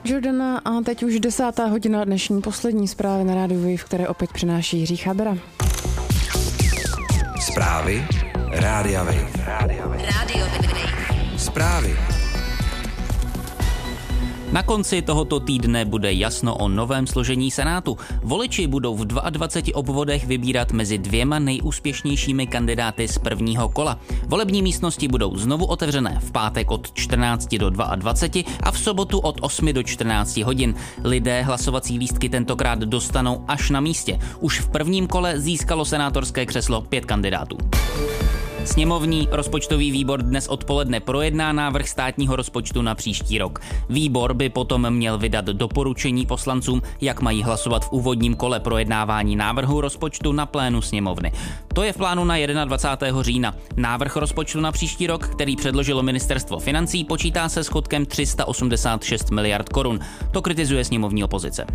Jordana a teď už 10. hodina dnešní poslední zprávy na Rádiu Wave, které opět přináší Jiří Chábera. Zprávy Rádia Wave. Rádio Wave. Zprávy. Na konci tohoto týdne bude jasno o novém složení Senátu. Voliči budou v 22 obvodech vybírat mezi dvěma nejúspěšnějšími kandidáty z prvního kola. Volební místnosti budou znovu otevřené v pátek od 14 do 22 a v sobotu od 8 do 14 hodin. Lidé hlasovací lístky tentokrát dostanou až na místě. Už v prvním kole získalo senátorské křeslo 5 kandidátů. Sněmovní rozpočtový výbor dnes odpoledne projedná návrh státního rozpočtu na příští rok. Výbor by potom měl vydat doporučení poslancům, jak mají hlasovat v úvodním kole projednávání návrhu rozpočtu na plénu sněmovny. To je v plánu na 21. října. Návrh rozpočtu na příští rok, který předložilo ministerstvo financí, počítá se schodkem 386 miliard korun. To kritizuje sněmovní opozice.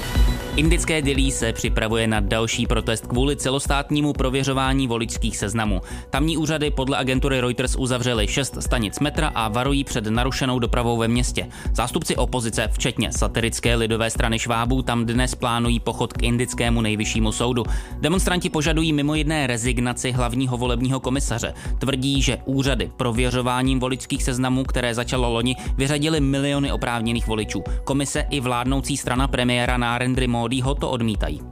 Indické Dillí se připravuje na další protest kvůli celostátnímu prověřování voličských seznamů. Tamní úřady podle agentury Reuters uzavřely 6 stanic metra a varují před narušenou dopravou ve městě. Zástupci opozice, včetně satirické lidové strany Švábů, tam dnes plánují pochod k indickému nejvyššímu soudu. Demonstranti požadují mimo jiné rezignaci hlavního volebního komisaře. Tvrdí, že úřady prověřováním voličských seznamů, které začalo loni, vyřadily miliony oprávněných voličů. Komise i vládnoucí strana premiéra Narendry Módího to odmítají.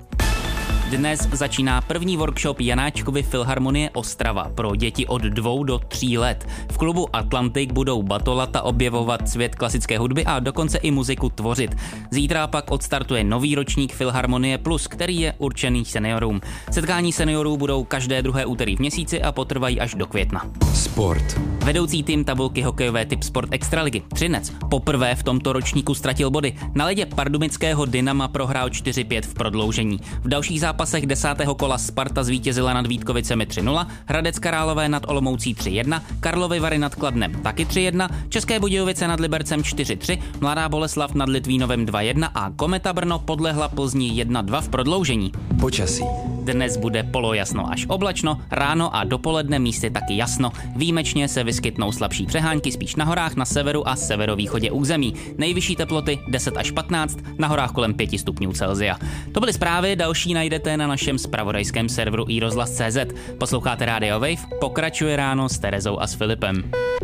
Dnes začíná první workshop Janáčkovy Filharmonie Ostrava pro děti od 2 do 3 let. V klubu Atlantik budou batolata objevovat svět klasické hudby a dokonce i muziku tvořit. Zítra pak odstartuje nový ročník Filharmonie Plus, který je určený seniorům. Setkání seniorů budou každé druhé úterý v měsíci a potrvají až do května. Sport. Vedoucí tým tabulky hokejové Tip Sport Extraligy Třinec poprvé v tomto ročníku ztratil body. Na ledě pardubického Dynama prohrál 4-5 v prodloužení. V dalších zápasech 10. kola Sparta zvítězila nad Vítkovicemi 3-0, Hradec Králové nad Olomoucí 3-1, Karlovy Vary nad Kladnem taky 3-1, České Budějovice nad Libercem 4-3, Mladá Boleslav nad Litvínovem 2-1 a Kometa Brno podlehla Plzni 1-2 v prodloužení. Počasí. Dnes bude polojasno až oblačno, ráno a dopoledne místy taky jasno. Výjimečně se vyskytnou slabší přehánky spíš na horách na severu a severovýchodě území. Nejvyšší teploty 10 až 15, na horách kolem 5 stupňů Celsia. To byly zprávy, další najdete na našem zpravodajském serveru iRozhlas.cz. Posloucháte Radio Wave, pokračuje ráno s Terezou a s Filipem.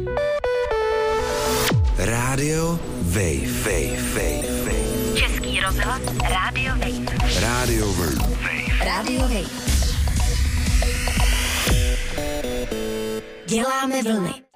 Radio Wave. Český rozhlas Radio Wave. Radio Wave. Radio Wave. Děláme vlny.